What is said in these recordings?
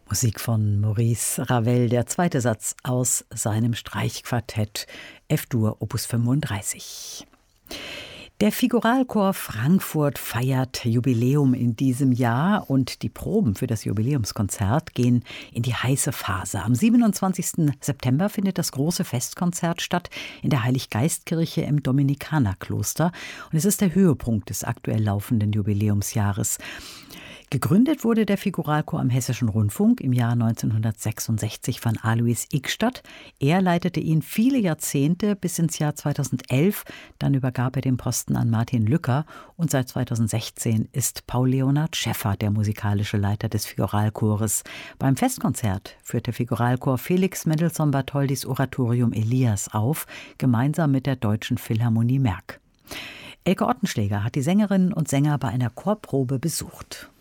Musik von Maurice Ravel, der zweite Satz aus seinem Streichquartett F-Dur Opus 35. Der Figuralchor Frankfurt feiert Jubiläum in diesem Jahr und die Proben für das Jubiläumskonzert gehen in die heiße Phase. Am 27. September findet das große Festkonzert statt in der Heiliggeistkirche im Dominikanerkloster und es ist der Höhepunkt des aktuell laufenden Jubiläumsjahres. Gegründet wurde der Figuralchor am Hessischen Rundfunk im Jahr 1966 von Alois Ickstadt. Er leitete ihn viele Jahrzehnte bis ins Jahr 2011. Dann übergab er den Posten an Martin Lücker und seit 2016 ist Paul Leonhard Schäffer der musikalische Leiter des Figuralchores. Beim Festkonzert führt der Figuralchor Felix Mendelssohn-Bartholdys Oratorium Elias auf, gemeinsam mit der Deutschen Philharmonie Merck. Elke Ottenschläger hat die Sängerinnen und Sänger bei einer Chorprobe besucht.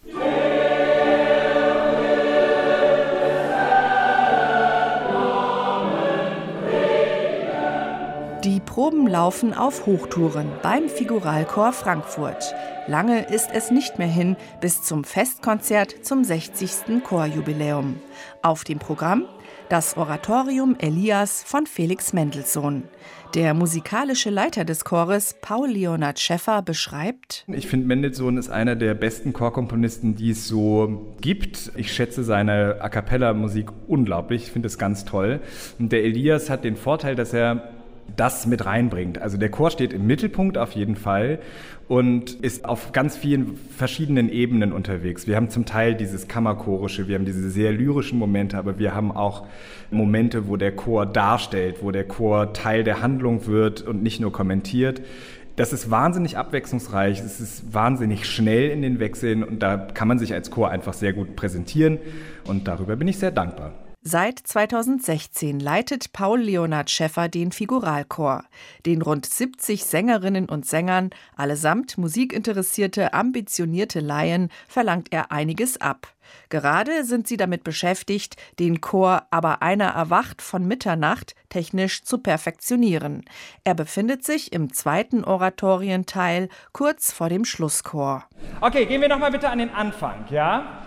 Die Proben laufen auf Hochtouren beim Figuralchor Frankfurt. Lange ist es nicht mehr hin bis zum Festkonzert zum 60. Chorjubiläum. Auf dem Programm das Oratorium Elias von Felix Mendelssohn. Der musikalische Leiter des Chores, Paul Leonhard Schäffer, beschreibt: Ich finde, Mendelssohn ist einer der besten Chorkomponisten, die es so gibt. Ich schätze seine A-cappella-Musik unglaublich, ich finde es ganz toll. Und der Elias hat den Vorteil, dass er das mit reinbringt. Also der Chor steht im Mittelpunkt auf jeden Fall und ist auf ganz vielen verschiedenen Ebenen unterwegs. Wir haben zum Teil dieses Kammerchorische, wir haben diese sehr lyrischen Momente, aber wir haben auch Momente, wo der Chor darstellt, wo der Chor Teil der Handlung wird und nicht nur kommentiert. Das ist wahnsinnig abwechslungsreich, es ist wahnsinnig schnell in den Wechseln und da kann man sich als Chor einfach sehr gut präsentieren und darüber bin ich sehr dankbar. Seit 2016 leitet Paul Leonhard Schäffer den Figuralchor. Den rund 70 Sängerinnen und Sängern, allesamt musikinteressierte, ambitionierte Laien, verlangt er einiges ab. Gerade sind sie damit beschäftigt, den Chor Aber einer erwacht von Mitternacht technisch zu perfektionieren. Er befindet sich im zweiten Oratorienteil, kurz vor dem Schlusschor. Okay, gehen wir noch mal bitte an den Anfang, ja?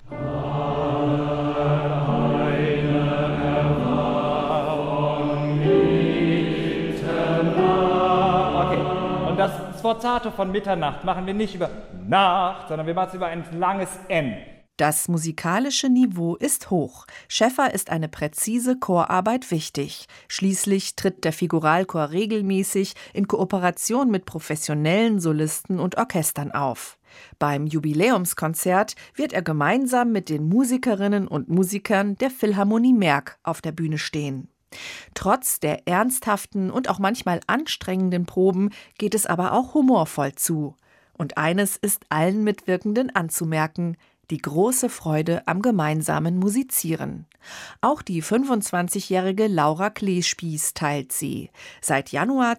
Und das Sforzato von Mitternacht machen wir nicht über Nacht, sondern wir machen es über ein langes N. Das musikalische Niveau ist hoch. Schäffer ist eine präzise Chorarbeit wichtig. Schließlich tritt der Figuralchor regelmäßig in Kooperation mit professionellen Solisten und Orchestern auf. Beim Jubiläumskonzert wird er gemeinsam mit den Musikerinnen und Musikern der Philharmonie Merck auf der Bühne stehen. Trotz der ernsthaften und auch manchmal anstrengenden Proben geht es aber auch humorvoll zu. Und eines ist allen Mitwirkenden anzumerken: die große Freude am gemeinsamen Musizieren. Auch die 25-jährige Laura Kleespieß teilt sie. Seit Januar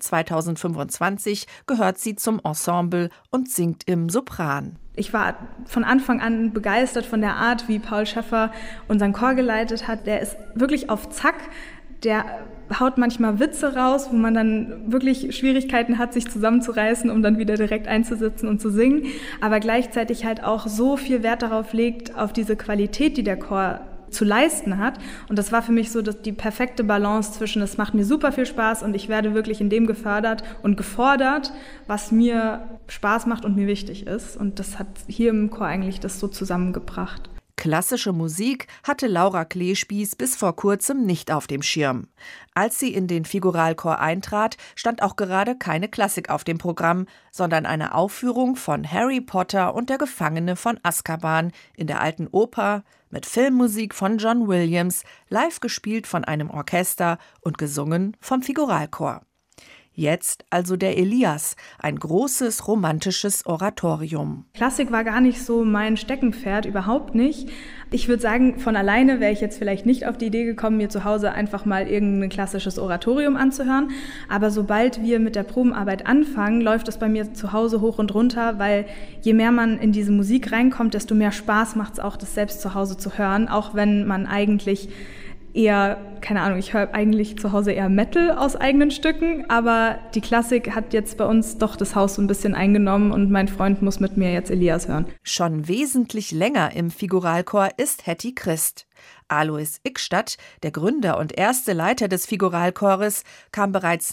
2025 gehört sie zum Ensemble und singt im Sopran. Ich war von Anfang an begeistert von der Art, wie Paul Schäffer unseren Chor geleitet hat. Der ist wirklich auf Zack. Der haut manchmal Witze raus, wo man dann wirklich Schwierigkeiten hat, sich zusammenzureißen, um dann wieder direkt einzusitzen und zu singen. Aber gleichzeitig halt auch so viel Wert darauf legt, auf diese Qualität, die der Chor zu leisten hat. Und das war für mich so die perfekte Balance zwischen, es macht mir super viel Spaß und ich werde wirklich in dem gefördert und gefordert, was mir Spaß macht und mir wichtig ist. Und das hat hier im Chor eigentlich das so zusammengebracht. Klassische Musik hatte Laura Kleespieß bis vor kurzem nicht auf dem Schirm. Als sie in den Figuralchor eintrat, stand auch gerade keine Klassik auf dem Programm, sondern eine Aufführung von Harry Potter und der Gefangene von Azkaban in der Alten Oper mit Filmmusik von John Williams, live gespielt von einem Orchester und gesungen vom Figuralchor. Jetzt also der Elias, ein großes romantisches Oratorium. Klassik war gar nicht so mein Steckenpferd, überhaupt nicht. Ich würde sagen, von alleine wäre ich jetzt vielleicht nicht auf die Idee gekommen, mir zu Hause einfach mal irgendein klassisches Oratorium anzuhören. Aber sobald wir mit der Probenarbeit anfangen, läuft es bei mir zu Hause hoch und runter, weil je mehr man in diese Musik reinkommt, desto mehr Spaß macht es auch, das selbst zu Hause zu hören, auch wenn man eigentlich eher, keine Ahnung, ich höre eigentlich zu Hause eher Metal aus eigenen Stücken, aber die Klassik hat jetzt bei uns doch das Haus so ein bisschen eingenommen und mein Freund muss mit mir jetzt Elias hören. Schon wesentlich länger im Figuralchor ist Hetty Christ. Alois Ickstadt, der Gründer und erste Leiter des Figuralchores, kam bereits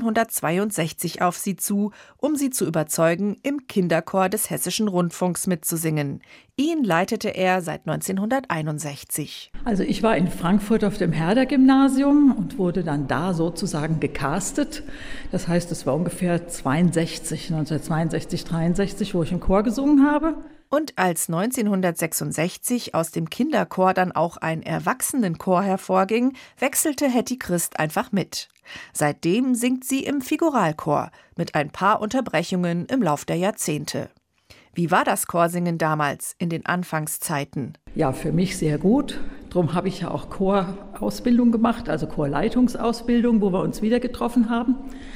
1962 auf sie zu, um sie zu überzeugen, im Kinderchor des Hessischen Rundfunks mitzusingen. Ihn leitete er seit 1961. Also ich war in Frankfurt auf dem Herder-Gymnasium und wurde dann da sozusagen gecastet. Das heißt, es war ungefähr 1962, 63, wo ich im Chor gesungen habe. Und als 1966 aus dem Kinderchor dann auch ein Erwachsenenchor hervorging, wechselte Hetty Christ einfach mit. Seitdem singt sie im Figuralchor, mit ein paar Unterbrechungen im Lauf der Jahrzehnte. Wie war das Chorsingen damals, in den Anfangszeiten? Ja, für mich sehr gut. Darum habe ich ja auch Chorausbildung gemacht, also Chorleitungsausbildung, wo wir uns wieder getroffen haben.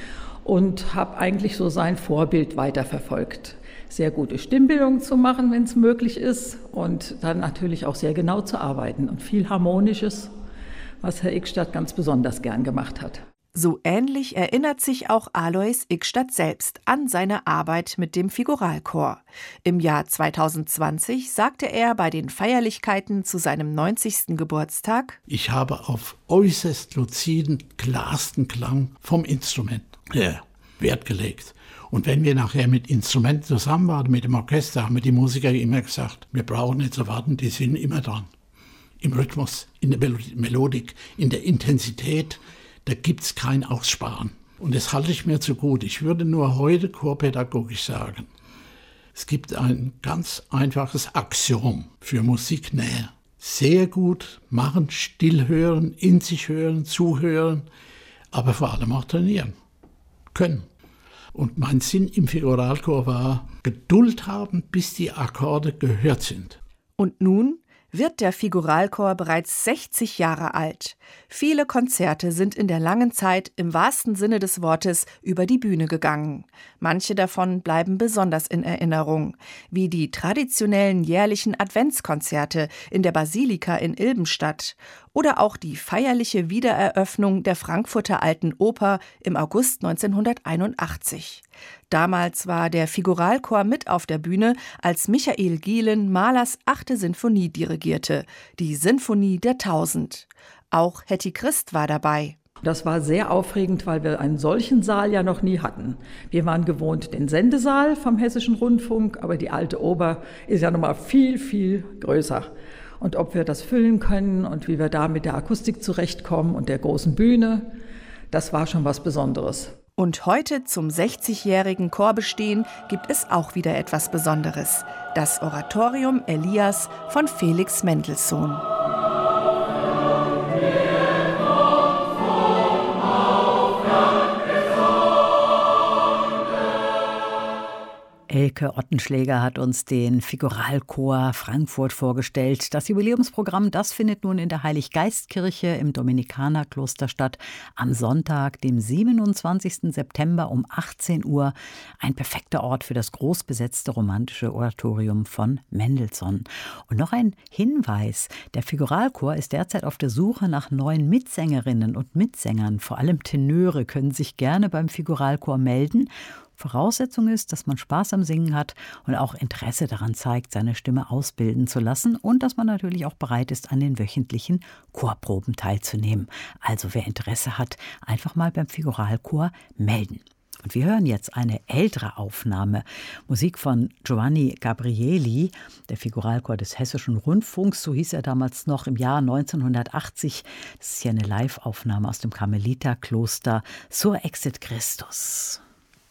Und habe eigentlich so sein Vorbild weiterverfolgt. Sehr gute Stimmbildung zu machen, wenn es möglich ist, und dann natürlich auch sehr genau zu arbeiten und viel Harmonisches, was Herr Ickstadt ganz besonders gern gemacht hat. So ähnlich erinnert sich auch Alois Ickstadt selbst an seine Arbeit mit dem Figuralchor. Im Jahr 2020 sagte er bei den Feierlichkeiten zu seinem 90. Geburtstag: Ich habe auf äußerst luziden, klarsten Klang vom Instrument Wert gelegt. Und wenn wir nachher mit Instrumenten zusammen waren, mit dem Orchester, haben wir die Musiker immer gesagt, wir brauchen nicht zu warten, die sind immer dran. Im Rhythmus, in der Melodik, in der Intensität, da gibt es kein Aussparen. Und das halte ich mir zu gut. Ich würde nur heute chorpädagogisch sagen, es gibt ein ganz einfaches Axiom für Musiknähe. Sehr gut machen, still hören, in sich hören, zuhören, aber vor allem auch trainieren können. Und mein Sinn im Figuralchor war, Geduld haben, bis die Akkorde gehört sind. Und nun wird der Figuralchor bereits 60 Jahre alt. Viele Konzerte sind in der langen Zeit im wahrsten Sinne des Wortes über die Bühne gegangen. Manche davon bleiben besonders in Erinnerung, wie die traditionellen jährlichen Adventskonzerte in der Basilika in Ilbenstadt oder auch die feierliche Wiedereröffnung der Frankfurter Alten Oper im August 1981. Damals war der Figuralchor mit auf der Bühne, als Michael Gielen Mahlers 8. Sinfonie dirigierte, die Sinfonie der 1000. Auch Hetty Christ war dabei. Das war sehr aufregend, weil wir einen solchen Saal ja noch nie hatten. Wir waren gewohnt den Sendesaal vom Hessischen Rundfunk, aber die Alte Oper ist ja noch mal viel, viel größer. Und ob wir das füllen können und wie wir da mit der Akustik zurechtkommen und der großen Bühne, das war schon was Besonderes. Und heute zum 60-jährigen Chorbestehen gibt es auch wieder etwas Besonderes. Das Oratorium Elias von Felix Mendelssohn. Elke Ottenschläger hat uns den Figuralchor Frankfurt vorgestellt. Das Jubiläumsprogramm, das findet nun in der Heiliggeistkirche im Dominikanerkloster statt. Am Sonntag, dem 27. September um 18 Uhr. Ein perfekter Ort für das großbesetzte romantische Oratorium von Mendelssohn. Und noch ein Hinweis. Der Figuralchor ist derzeit auf der Suche nach neuen Mitsängerinnen und Mitsängern. Vor allem Tenöre können sich gerne beim Figuralchor melden. Voraussetzung ist, dass man Spaß am Singen hat und auch Interesse daran zeigt, seine Stimme ausbilden zu lassen und dass man natürlich auch bereit ist, an den wöchentlichen Chorproben teilzunehmen. Also wer Interesse hat, einfach mal beim Figuralchor melden. Und wir hören jetzt eine ältere Aufnahme. Musik von Giovanni Gabrieli, der Figuralchor des Hessischen Rundfunks, so hieß er damals noch, im Jahr 1980. Das ist ja eine Live-Aufnahme aus dem Karmeliterkloster Sur Exit Christus.